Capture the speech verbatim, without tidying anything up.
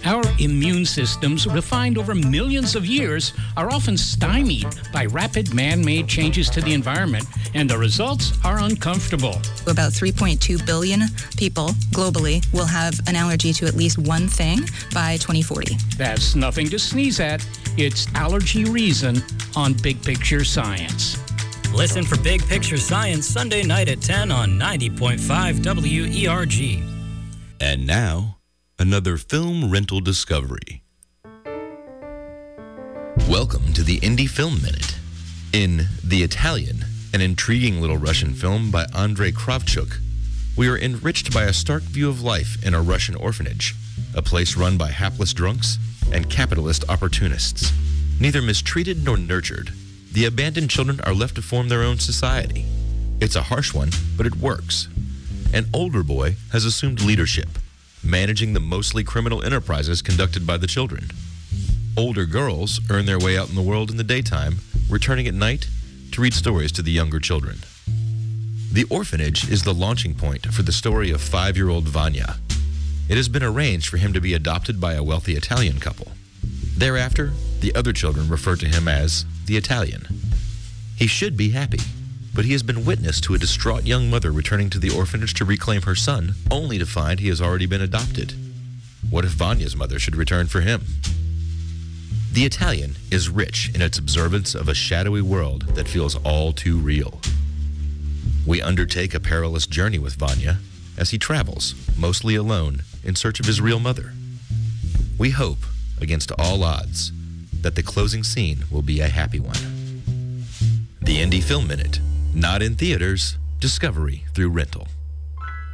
Our immune systems, refined over millions of years, are often stymied by rapid man-made changes to the environment, and the results are uncomfortable. About three point two billion people globally will have an allergy to at least one thing by twenty forty. That's nothing to sneeze at. It's Allergy Reason on Big Picture Science. Listen for Big Picture Science Sunday night at ten on ninety point five W E R G. And now, another film rental discovery. Welcome to the Indie Film Minute. In The Italian, an intriguing little Russian film by Andrei Kravchuk, we are enriched by a stark view of life in a Russian orphanage, a place run by hapless drunks and capitalist opportunists. Neither mistreated nor nurtured, the abandoned children are left to form their own society. It's a harsh one, but it works. An older boy has assumed leadership, managing the mostly criminal enterprises conducted by the children. Older girls earn their way out in the world in the daytime, returning at night to read stories to the younger children. The orphanage is the launching point for the story of five-year-old Vanya. It has been arranged for him to be adopted by a wealthy Italian couple. Thereafter, the other children refer to him as the Italian. He should be happy, but he has been witness to a distraught young mother returning to the orphanage to reclaim her son, only to find he has already been adopted. What if Vanya's mother should return for him? The Italian is rich in its observance of a shadowy world that feels all too real. We undertake a perilous journey with Vanya as he travels, mostly alone, in search of his real mother. We hope, against all odds, that the closing scene will be a happy one. The Indie Film Minute. Not in theaters, discovery through rental.